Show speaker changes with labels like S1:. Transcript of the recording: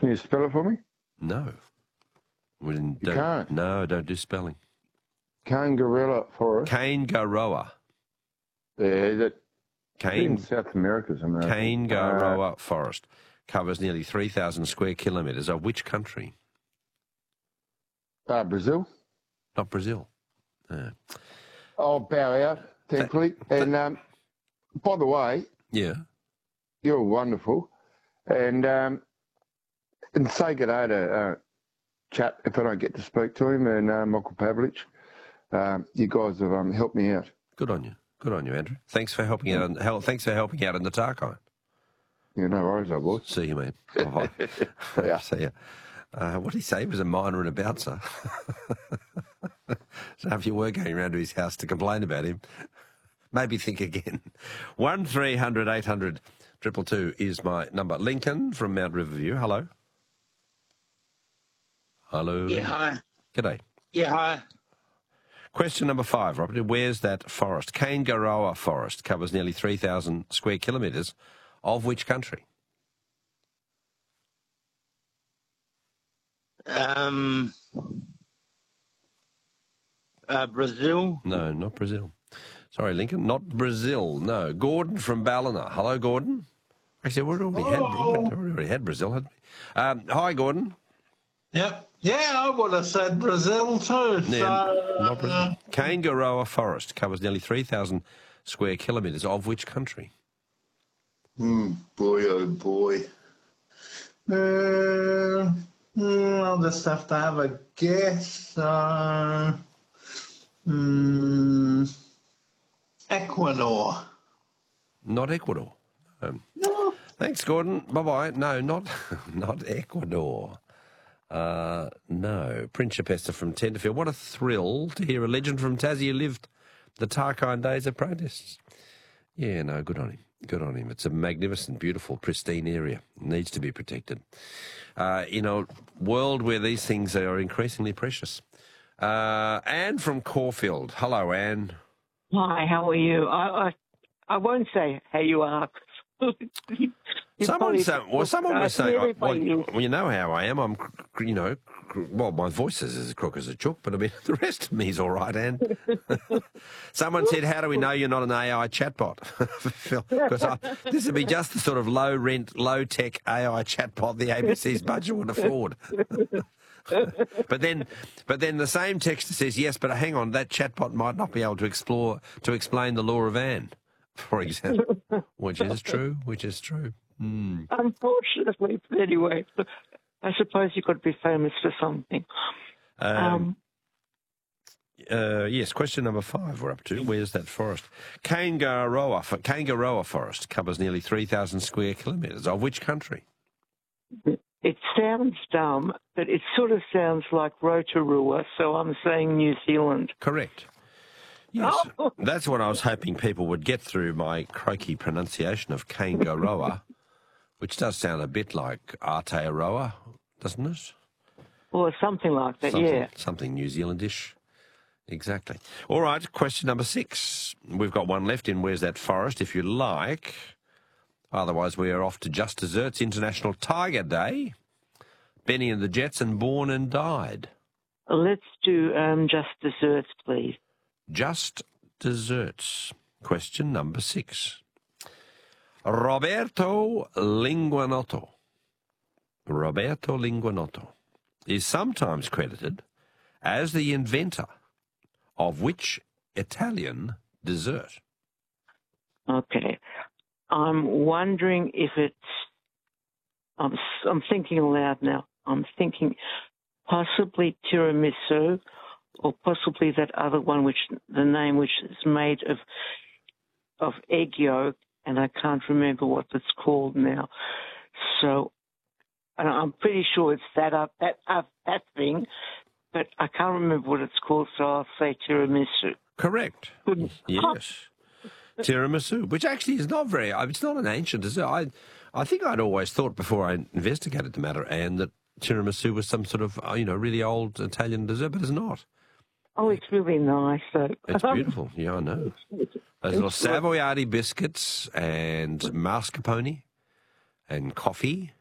S1: Can you spell it for me?
S2: No.
S1: You can't.
S2: No, don't do spelling.
S1: Kangaroo forest.
S2: Kaingaroa.
S1: Yeah, that in
S2: Kain,
S1: South America somewhere.
S2: Kaingaroa Forest covers nearly 3,000 square kilometres of which country?
S1: Brazil.
S2: Not Brazil.
S1: I'll bow out, thankfully. And by the way,
S2: Yeah.
S1: you're wonderful. And say good day to chap if I don't get to speak to him, and Michael Pavlich. You guys have helped me out.
S2: Good on you. Good on you, Andrew. Thanks for helping out. Thanks for helping out in the Tarkine.
S1: Yeah, no worries, old boy.
S2: See you, man. Bye.
S1: Yeah.
S2: See ya. What did he say? He was a miner and a bouncer. So if you were going around to his house to complain about him, maybe think again. 1300 800 222 is my number. Lincoln from Mount Riverview. Hello. Hello.
S3: Yeah, hi.
S2: G'day.
S3: Yeah, hi.
S2: Question number 5, Robert. Where's that forest? Kaingaroa Forest covers nearly 3,000 square kilometres of which country?
S3: Brazil.
S2: No, not Brazil. Sorry, Lincoln. Not Brazil. No. Gordon from Ballina. Hello, Gordon. Actually, we already had Brazil, hadn't we? Hi, Gordon.
S4: Yep. Yeah, I would have said Brazil too.
S2: Yeah, not Brazil. Kaingaroa Forest covers nearly 3,000 square kilometres of which country?
S4: Boy, oh boy. I'll just have to have a guess. Ecuador.
S2: Not Ecuador.
S4: No.
S2: Thanks, Gordon. Bye-bye. No, not Ecuador. No. Principessa from Tenterfield. What a thrill to hear a legend from Tassie who lived the Tarkine days of protests. Yeah, no, good on him. Good on him. It's a magnificent, beautiful, pristine area. It needs to be protected. In a world where these things are increasingly precious. Anne from Caulfield. Hello, Anne.
S5: Hi, how are you? I won't say how you are.
S2: Someone was saying,
S5: really
S2: well, you know how I am. I'm, well, my voice is as crook as a chook, but I mean, the rest of me is all right, Anne. Someone said, how do we know you're not an AI chatbot? Because this would be just the sort of low-rent, low-tech AI chatbot the ABC's budget would afford. But then the same texter says, yes, but hang on, that chatbot might not be able to explain the law of Anne, for example, which is true.
S5: Unfortunately, but anyway, I suppose you could be famous for something.
S2: Yes, question number 5 we're up to. Where's that forest? Kaingaroa Forest covers nearly 3,000 square kilometres. Of which country?
S5: It sounds dumb, but it sort of sounds like Rotorua, so I'm saying New Zealand.
S2: Correct. Yes, that's what I was hoping people would get through my croaky pronunciation of Kaingaroa, which does sound a bit like Aotearoa, doesn't it?
S5: Or something like that,
S2: Something New Zealandish. Exactly. All right, question number 6. We've got one left in Where's That Forest, if you like. Otherwise, we are off to Just Desserts International Tiger Day. Benny and the Jets and Born and Died.
S5: Let's do Just Desserts, please.
S2: Just Desserts. Question number 6. Roberto Linguanotto is sometimes credited as the inventor of which Italian dessert?
S5: Okay. I'm wondering if it's... I'm thinking aloud now. I'm thinking possibly tiramisu, or possibly that other one, which is made of egg yolk, and I can't remember what it's called now. So, and I'm pretty sure it's that thing, but I can't remember what it's called, so I'll say tiramisu.
S2: Correct. Yes. Tiramisu, which actually is not it's not an ancient dessert. I think I'd always thought before I investigated the matter, Anne, that tiramisu was some sort of, really old Italian dessert, but it's not.
S5: Oh, it's really nice, though.
S2: It's beautiful. Yeah, I know. Those little Savoiardi biscuits and mascarpone and coffee